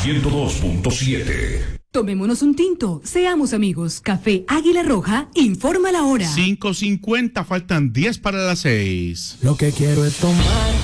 102.7. Tomémonos un tinto, seamos amigos. Café Águila Roja, informa la hora. 5:50, faltan 10 para las 6. Lo que quiero es tomar